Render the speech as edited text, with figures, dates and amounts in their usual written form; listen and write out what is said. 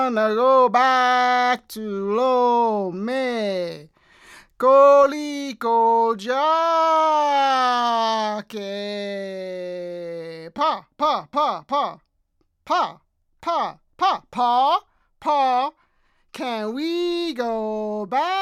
wanna go back to Lome. Koliko jake. Pa, pa, pa, pa, pa, pa, pa, pa, pa. Can we go back?